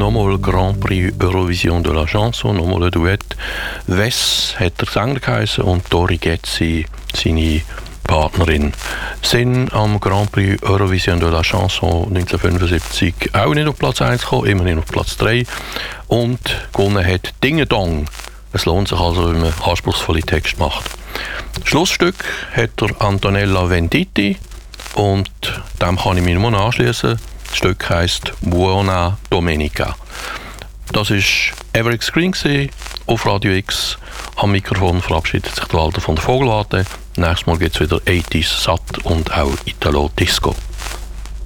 nochmal Grand Prix Eurovision de la Chanson, nochmal ein Duett. Wes hat der Sänger geheißen und Dori Getzi seine Partnerin. Sind am Grand Prix Eurovision de la Chanson 1975 auch nicht auf Platz 1 gekommen, immerhin auf Platz 3. Und gewonnen hat Ding Dong. Es lohnt sich also, wenn man anspruchsvolle Texte macht. Schlussstück hat der Antonella Venditti und dem kann ich mich nur anschließen. Das Stück heisst Buona Domenica. Das war Everix Green auf Radio X. Am Mikrofon verabschiedet sich der Walter von der Vogelwarte. Nächstes Mal gibt es wieder 80s Satt und auch Italo Disco.